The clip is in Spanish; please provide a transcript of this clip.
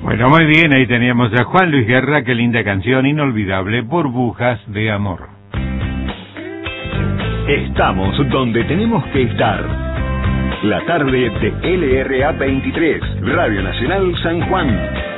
Bueno, muy bien, ahí teníamos a Juan Luis Guerra, qué linda canción, inolvidable, Burbujas de Amor. Estamos donde tenemos que estar. La tarde de LRA 23, Radio Nacional San Juan.